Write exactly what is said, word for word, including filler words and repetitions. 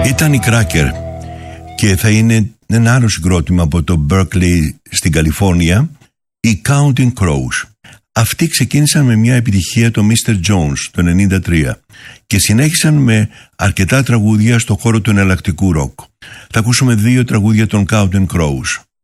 Ήταν η Cracker και θα είναι ένα άλλο συγκρότημα από το Berkeley στην Καλιφόρνια, οι Counting Crows. Αυτοί ξεκίνησαν με μια επιτυχία, το μίστερ Jones το ενενήντα τρία, και συνέχισαν με αρκετά τραγούδια στο χώρο του εναλλακτικού ροκ. Θα ακούσουμε δύο τραγούδια των Counting Crows.